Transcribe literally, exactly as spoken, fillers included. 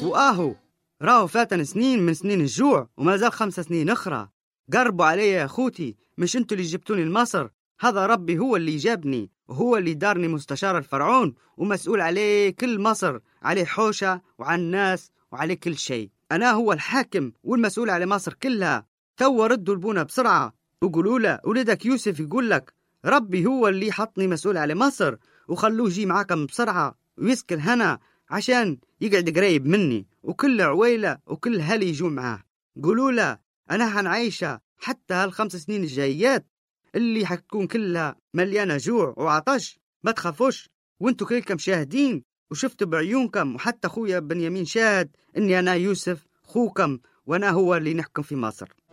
وآهو راهو فاتن سنين من سنين الجوع وما زال خمس سنين أخرى. قربوا علي يا أخوتي، مش أنتوا اللي جبتوني لمصر، هذا ربي هو اللي جابني وهو اللي دارني مستشار الفرعون ومسؤول عليه كل مصر، عليه حوشة وعن الناس وعليه كل شيء. أنا هو الحاكم والمسؤول على مصر كلها. توا ردوا البونا بسرعة وقولوا له ولدك يوسف يقول لك ربي هو اللي حطني مسؤول على مصر، وخلوه يجي معاكم بسرعة ويسكن هنا عشان يقعد قريب مني، وكل عويلة وكل هلي يجوا معاه. قولوا له أنا هنعيشه حتى هالخمس سنين الجايات اللي حتكون كلها مليانة جوع وعطش. ما تخافوش، وانتوا كلكم شاهدين وشفتوا بعيونكم، وحتى خويا بنيامين شاهد اني انا يوسف خوكم وانا هو اللي نحكم في مصر.